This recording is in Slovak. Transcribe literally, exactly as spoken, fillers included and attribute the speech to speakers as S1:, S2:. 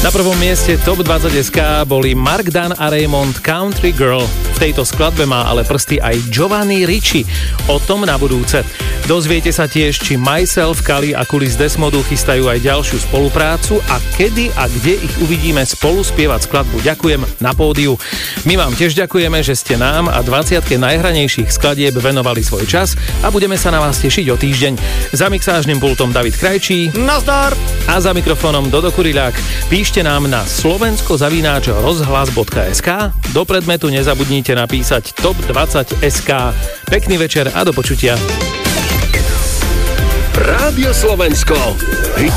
S1: Na prvom mieste Top dvadsať bodka es ká boli Mark Dan a Raymond Country Girl. V tejto skladbe má ale prsty aj Giovanni Ricci. O tom na budúce. Dozviete sa tiež, či Myself, Kali a Kulis Desmodu chystajú aj ďalšiu spoluprácu a kedy a kde ich uvidíme spolu spievať skladbu Ďakujem na pódiu. My vám tiež ďakujeme, že ste nám a dvadsiatke najhranejších skladieb venovali svoj čas a budeme sa na vás tešiť o týždeň. Za mixážnym pultom David Krajčí.
S2: Nazdar!
S1: A za mikrofónom Dodo Kuriľák. Píšte nám na slovensko zavináč rozhlas bodka es ká. Do predmetu nezabudnite napísať Top dvadsať bodka es ká. Pekný večer a do počutia.
S3: Rádio Slovensko.